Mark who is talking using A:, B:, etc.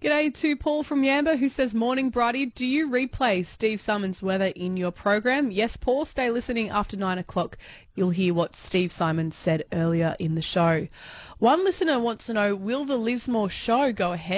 A: G'day to Paul from Yamba who says, morning, Bridie. Do you replay Steve Simon's weather in your program? Yes, Paul. Stay listening after 9 o'clock. You'll hear what Steve Simon said earlier in the show. One listener wants to know, will the Lismore show go ahead?